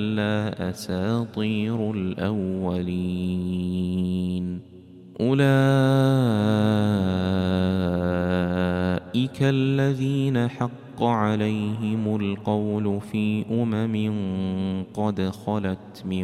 كلا أساطير الأولين. أولئك الذين حق عليهم القول في قد خلت من